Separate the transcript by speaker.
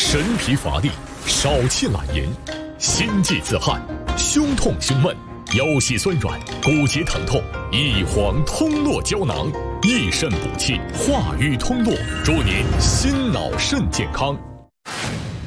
Speaker 1: 神疲乏力、少气懒言、心悸自汗、胸痛胸闷、腰膝酸软、骨节疼痛，一黄通络胶囊，益肾补气，化瘀通络，祝您心脑肾健康。